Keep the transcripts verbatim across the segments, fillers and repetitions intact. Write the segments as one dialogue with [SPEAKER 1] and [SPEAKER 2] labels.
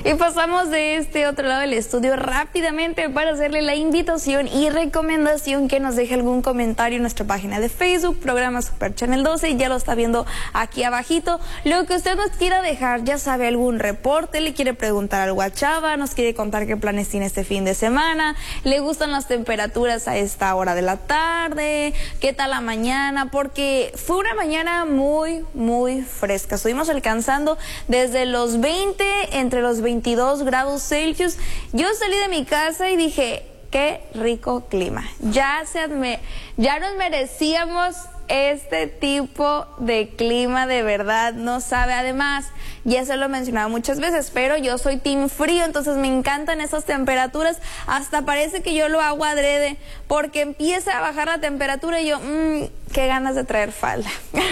[SPEAKER 1] Y pasamos de este otro lado del estudio rápidamente para hacerle la invitación y recomendación que nos deje algún comentario en nuestra página de Facebook, programa Super Channel doce, ya lo está viendo aquí abajito. Lo que usted nos quiera dejar, ya sabe, algún reporte, le quiere preguntar algo a Chava, nos quiere contar qué planes tiene este fin de semana, le gustan las temperaturas a esta hora de la tarde, qué tal la mañana, porque fue una mañana muy, muy fresca. Estuvimos alcanzando desde los veinte, entre los veintidós grados Celsius. Yo salí de mi casa y dije, qué rico clima. Ya, se adme ya nos merecíamos este tipo de clima, de verdad, no sabe. Además, ya se lo he mencionado muchas veces, pero yo soy team frío, entonces me encantan esas temperaturas. Hasta parece que yo lo hago adrede, porque empieza a bajar la temperatura y yo, mmm, qué ganas de traer falda.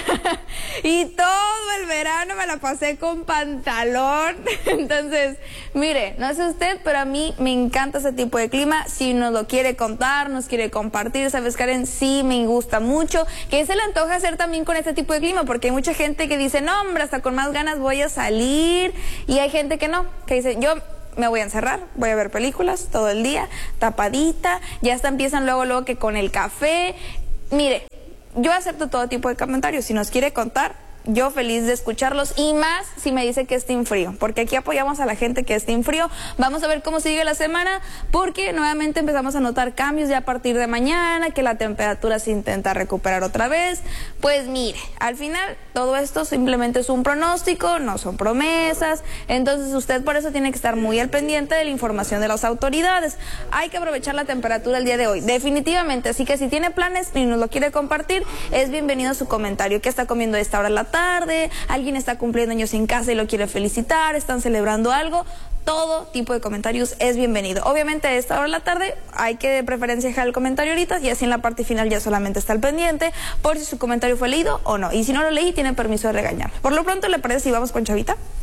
[SPEAKER 1] Y todo el verano me la pasé con pantalón. Entonces, mire, no sé usted, pero a mí me encanta ese tipo de clima. Si nos lo quiere contar, nos quiere compartir, ¿sabes, Karen? Sí, me gusta mucho. ¿Qué se le antoja hacer también con este tipo de clima? Porque hay mucha gente que dice, no, hombre, hasta con más ganas voy a salir. Y hay gente que no, que dice, yo me voy a encerrar, voy a ver películas todo el día, tapadita. Ya hasta empiezan luego, luego que con el café. Mire, yo acepto todo tipo de comentarios. Si nos quiere contar, yo feliz de escucharlos, y más si me dice que es team frío, porque aquí apoyamos a la gente que es team frío. Vamos a ver cómo sigue la semana, porque nuevamente empezamos a notar cambios ya a partir de mañana, que la temperatura se intenta recuperar otra vez. Pues mire, al final todo esto simplemente es un pronóstico, no son promesas. Entonces usted por eso tiene que estar muy al pendiente de la información de las autoridades. Hay que aprovechar la temperatura el día de hoy, definitivamente. Así que si tiene planes y nos lo quiere compartir, es bienvenido su comentario. ¿Qué está comiendo a esta hora de la tarde? ¿Alguien está cumpliendo años en casa y lo quiere felicitar? ¿Están celebrando algo? Todo tipo de comentarios es bienvenido. Obviamente a esta hora de la tarde hay que de preferencia dejar el comentario ahorita, y así en la parte final ya solamente está al pendiente por si su comentario fue leído o no. Y si no lo leí, tiene permiso de regañar. Por lo pronto, ¿le parece si vamos con Chavita?